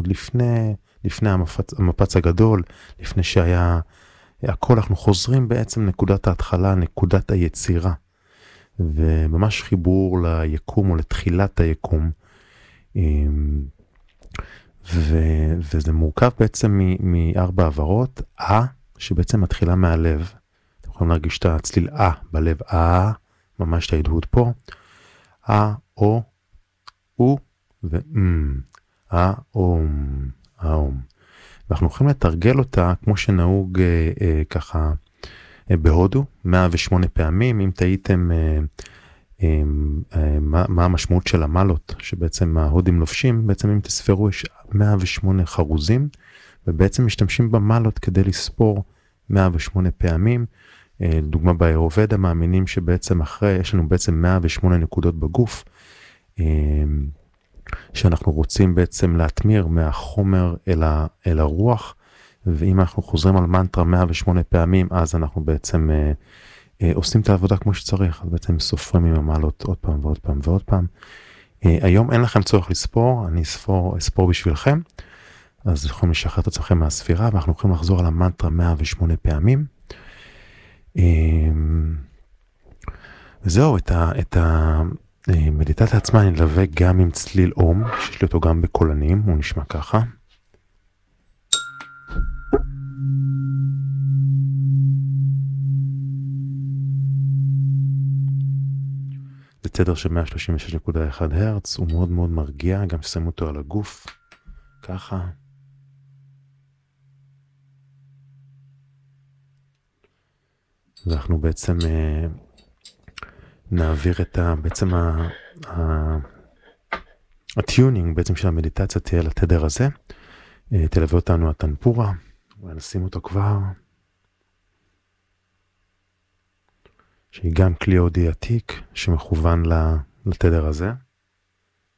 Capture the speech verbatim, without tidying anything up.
עוד לפני, לפני המפץ, המפץ הגדול, לפני שהיה הכל, אנחנו חוזרים בעצם נקודת ההתחלה, נקודת היצירה, וממש חיבור ליקום או לתחילת היקום, ו, וזה מורכב בעצם מארבע עברות, אה, שבעצם מתחילה מהלב, אתם יכולים להרגיש את הצליל אה בלב, אה, ממש את ההדהוד פה, אה, או, או, ואם, אה, אום, האום. ואנחנו יכולים לתרגל אותה כמו שנהוג אה, אה, ככה אה, בהודו, מאה ושמונה פעמים. אם תהיתם אה, אה, אה, מה, מה המשמעות של המלות שבעצם ההודים לובשים, בעצם אם תספרו יש מאה ושמונה חרוזים, ובעצם משתמשים במלות כדי לספור מאה ושמונה פעמים. אה, לדוגמה באירובדה מאמינים שבעצם אחרי, יש לנו בעצם מאה ושמונה נקודות בגוף, אה, שאנחנו רוצים בעצם להתמיר מהחומר אל, ה, אל הרוח, ואם אנחנו חוזרים על מנטרה מאה ושמונה פעמים, אז אנחנו בעצם אה, אה, עושים את העבודה כמו שצריך, אז בעצם סופרים עם המעלות עוד פעם ועוד פעם ועוד פעם. אה, היום אין לכם צורך לספור, אני אספור, אספור בשבילכם, אז יכולים לשחרר את עצמכם מהספירה, ואנחנו יכולים לחזור על המנטרה מאה ושמונה פעמים. אה, וזהו, את ה... את ה מדיטציה עצמה אני נלווה גם עם צליל אום, שיש לי אותו גם בקולנים, הוא נשמע ככה. זה תדר של מאה שלושים ושש נקודה אחת הרץ, הוא מאוד מאוד מרגיע, גם ששמו אותו על הגוף, ככה. ואנחנו בעצם נעביר את ה, בעצם ה, ה, הטיונינג בעצם של המדיטציה תהיה לתדר הזה. תלווה אותנו הטנפורה, ונשים אותו כבר, שהיא גם כלי אודי עתיק שמכוון לתדר הזה.